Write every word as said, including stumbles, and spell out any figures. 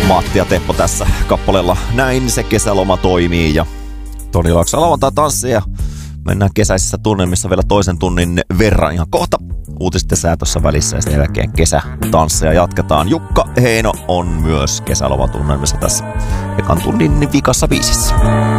Matti ja Teppo tässä kappaleella Näin se kesäloma toimii. Ja Toni Laakso lauantai tanssia. Mennään kesäisissä tunnelmissa vielä toisen tunnin verran ihan kohta. Uutiset ja sää tuossa välissä ja sen jälkeen kesätansseja jatketaan. Jukka Heino on myös kesälomatunnelmissa tässä ekan tunnin vikassa biisissä.